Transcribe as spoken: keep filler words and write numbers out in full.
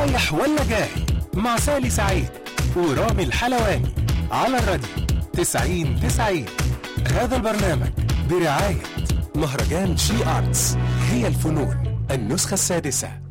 رايح ولا جاي مع سالي سعيد ورامي الحلواني على الراديو تسعين تسعين. هذا البرنامج برعاية مهرجان شي آرتس، هي الفنون النسخة السادسة.